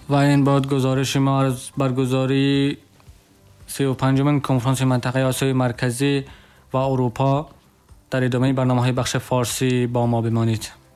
و این بود گزارش ما از برگزاری 35مین کنفرانس منطقه آسیای مرکزی و اروپا. در ادامه برنامه‌های بخش فارسی با ما بمانید.